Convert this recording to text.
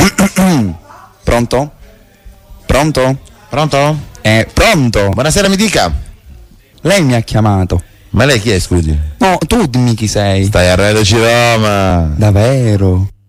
Pronto? Pronto? Pronto? Pronto? Buonasera, mi dica. Lei mi ha chiamato. Ma lei chi è, scusi? No, tu dimmi chi sei. Stai a Radio Ciroma. Davvero?